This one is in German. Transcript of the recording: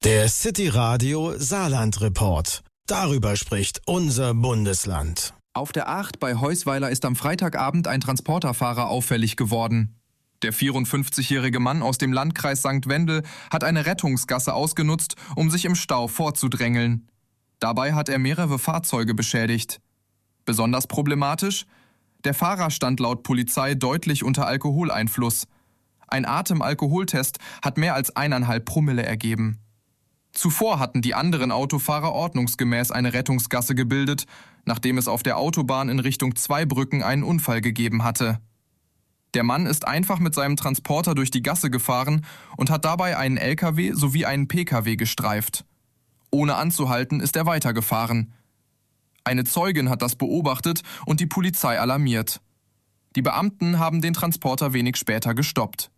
Der City Radio Saarland Report. Darüber spricht unser Bundesland. Auf der 8 bei Heusweiler ist am Freitagabend ein Transporterfahrer auffällig geworden. Der 54-jährige Mann aus dem Landkreis St. Wendel hat eine Rettungsgasse ausgenutzt, um sich im Stau vorzudrängeln. Dabei hat er mehrere Fahrzeuge beschädigt. Besonders problematisch: Der Fahrer stand laut Polizei deutlich unter Alkoholeinfluss. Ein Atemalkoholtest hat mehr als 1,5 Promille ergeben. Zuvor hatten die anderen Autofahrer ordnungsgemäß eine Rettungsgasse gebildet, nachdem es auf der Autobahn in Richtung Zweibrücken einen Unfall gegeben hatte. Der Mann ist einfach mit seinem Transporter durch die Gasse gefahren und hat dabei einen LKW sowie einen PKW gestreift. Ohne anzuhalten ist er weitergefahren. Eine Zeugin hat das beobachtet und die Polizei alarmiert. Die Beamten haben den Transporter wenig später gestoppt.